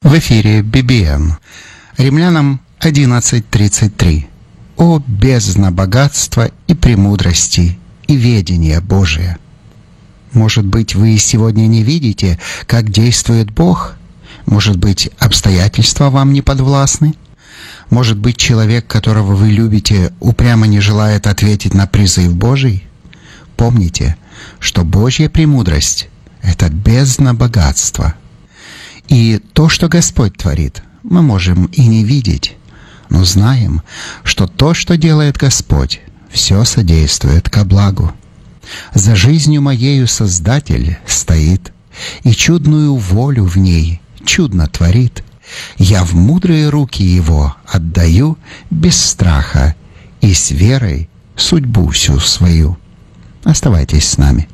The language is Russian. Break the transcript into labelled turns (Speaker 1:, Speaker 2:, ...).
Speaker 1: В эфире BBN. Римлянам 11:33. «О бездна богатства и премудрости, и ведения Божия». Может быть, вы сегодня не видите, как действует Бог? Может быть, обстоятельства вам не подвластны? Может быть, человек, которого вы любите, упрямо не желает ответить на призыв Божий? Помните, что Божья премудрость — это бездна богатства. И то, что Господь творит, мы можем и не видеть, но знаем, что то, что делает Господь, все содействует ко благу. За жизнью моею Создатель стоит, и чудную волю в ней чудно творит. Я в мудрые руки Его отдаю без страха и с верой судьбу всю свою. Оставайтесь с нами.